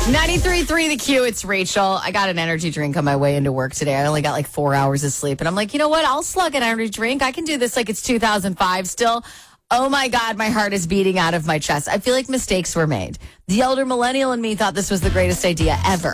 93.3 The Q, it's Rachel. I got an energy drink on my way into work today. I only got like 4 hours of sleep. And I'm like, you know what? I'll slug an energy drink. I can do this like it's 2005 still. Oh my God, my heart is beating out of my chest. I feel like mistakes were made. The elder millennial in me thought this was the greatest idea ever.